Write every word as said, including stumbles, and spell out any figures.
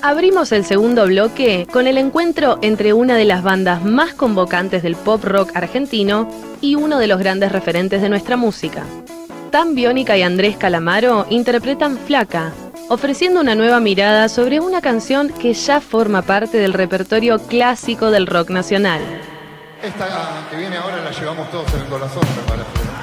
Abrimos el segundo bloque con el encuentro entre una de las bandas más convocantes del pop rock argentino y uno de los grandes referentes de nuestra música. Tan Biónica y Andrés Calamaro interpretan Flaca, ofreciendo una nueva mirada sobre una canción que ya forma parte del repertorio clásico del rock nacional. Esta que viene ahora la llevamos todos en el corazón, me parece.